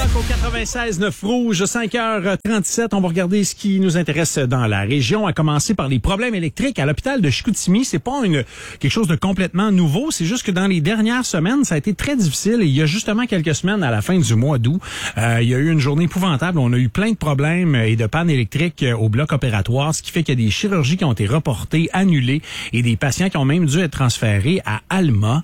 Rock au 96.9 Rouge, 5h37. On va regarder ce qui nous intéresse dans la région, à commencer par les problèmes électriques à l'hôpital de Chicoutimi. C'est pas quelque chose de complètement nouveau, c'est juste que dans les dernières semaines, ça a été très difficile. Et il y a justement quelques semaines, à la fin du mois d'août, il y a eu une journée épouvantable. On a eu plein de problèmes et de pannes électriques au bloc opératoire, ce qui fait qu'il y a des chirurgies qui ont été reportées, annulées, et des patients qui ont même dû être transférés à Alma.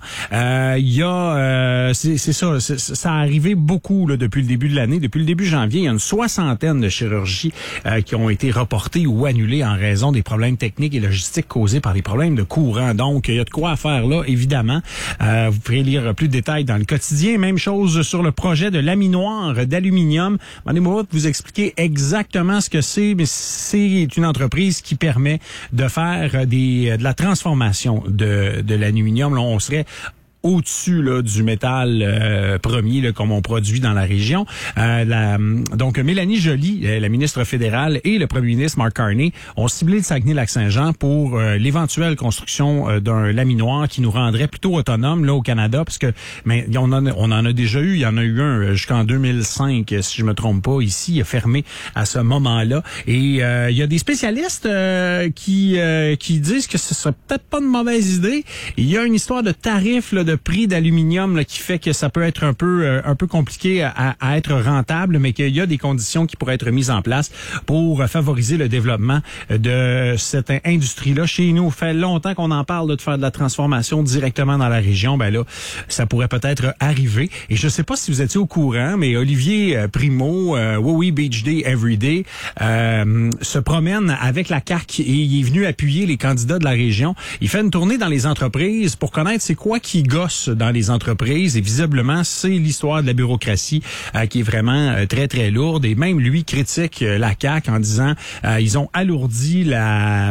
Ça a arrivé beaucoup là, depuis le début de l'année. Depuis le début janvier, il y a une 60aine de chirurgies qui ont été reportées ou annulées en raison des problèmes techniques et logistiques causés par des problèmes de courant. Donc, il y a de quoi à faire là, évidemment. Vous pourrez lire plus de détails dans le quotidien. Même chose sur le projet de laminoir d'aluminium. Demandez-moi de vous expliquer exactement ce que c'est, mais c'est une entreprise qui permet de faire de la transformation de l'aluminium. Là, on serait au-dessus là, du métal premier là, comme on produit dans la région. Donc, Mélanie Joly, la ministre fédérale, et le premier ministre Mark Carney ont ciblé le Saguenay-Lac-Saint-Jean pour l'éventuelle construction d'un laminoir qui nous rendrait plutôt autonomes là au Canada, parce que on en a déjà eu. Il y en a eu un jusqu'en 2005, si je me trompe pas. Ici, il a fermé à ce moment-là. Et il y a des spécialistes qui disent que ce serait peut-être pas une mauvaise idée. Il y a une histoire de tarifs là, de prix d'aluminium là, qui fait que ça peut être un peu compliqué à être rentable, mais qu'il y a des conditions qui pourraient être mises en place pour favoriser le développement de cette industrie-là. Chez nous, ça fait longtemps qu'on en parle là, de faire de la transformation directement dans la région. Ben là, ça pourrait peut-être arriver. Et je sais pas si vous étiez au courant, mais Olivier Primo, oui, Beach Day Everyday, se promène avec la CAQ et il est venu appuyer les candidats de la région. Il fait une tournée dans les entreprises pour connaître c'est quoi qui gosse dans les entreprises, et visiblement c'est l'histoire de la bureaucratie qui est vraiment très très lourde, et même lui critique la CAQ en disant ils ont alourdi la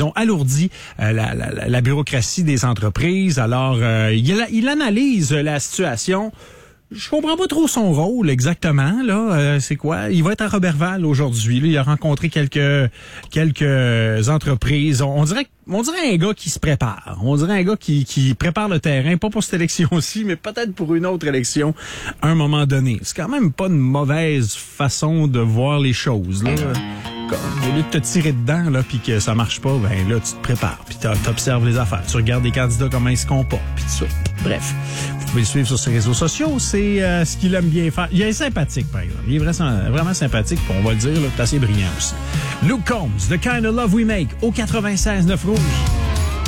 bureaucratie des entreprises. Alors il analyse la situation. Je comprends pas trop son rôle exactement là. C'est quoi? Il va être à Roberval aujourd'hui. Là, il a rencontré quelques entreprises. On dirait un gars qui se prépare. On dirait un gars qui prépare le terrain, pas pour cette élection-ci, mais peut-être pour une autre élection à un moment donné. C'est quand même pas une mauvaise façon de voir les choses là. Au lieu de te tirer dedans là, puis que ça marche pas, ben là tu te prépares, puis t'observes les affaires, tu regardes les candidats comment ils se comportent, puis tout ça. Bref, vous pouvez le suivre sur ses réseaux sociaux, c'est ce qu'il aime bien faire. Il est sympathique par exemple, il est vraiment sympathique, puis on va le dire, là, c'est assez brillant aussi. Luke Combs, The Kind of Love We Make, au 96.9 Rouge.